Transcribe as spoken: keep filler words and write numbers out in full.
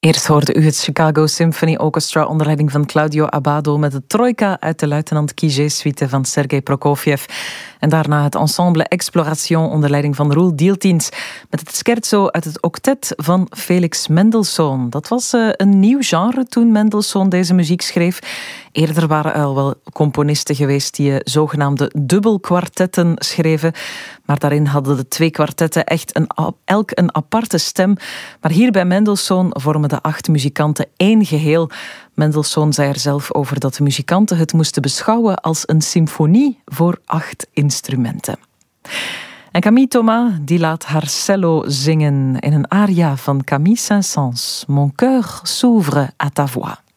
Eerst hoorde u het Chicago Symphony Orchestra onder leiding van Claudio Abbado met de Trojka uit de Luitenant Kijé-suite van Sergei Prokofjev. En daarna het ensemble Exploration onder leiding van Roel Dieltjens met het scherzo uit het octet van Felix Mendelssohn. Dat was uh, een nieuw genre toen Mendelssohn deze muziek schreef. Eerder waren er al wel componisten geweest die uh, zogenaamde dubbelkwartetten schreven. Maar daarin hadden de twee kwartetten echt een, elk een aparte stem. Maar hier bij Mendelssohn vormen de acht muzikanten één geheel. Mendelssohn zei er zelf over dat de muzikanten het moesten beschouwen als een symfonie voor acht instrumenten. En Camille Thomas die laat haar cello zingen in een aria van Camille Saint-Saëns. Mon cœur s'ouvre à ta voix.